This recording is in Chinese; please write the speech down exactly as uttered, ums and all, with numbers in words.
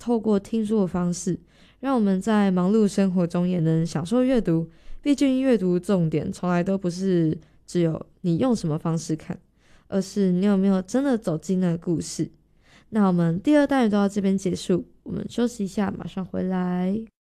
透过听书的方式，让我们在忙碌生活中也能享受阅读。毕竟阅读重点从来都不是只有你用什么方式看，而是你有没有真的走进那个故事。那我们第二单元就到这边结束，我们休息一下，马上回来。